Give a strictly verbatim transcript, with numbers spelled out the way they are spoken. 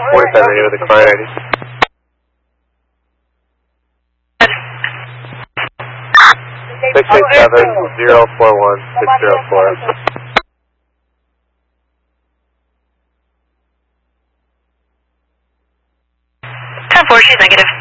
forty-five radio with the client I D. six eight seven zero four one six zero four. ten four, she's negative.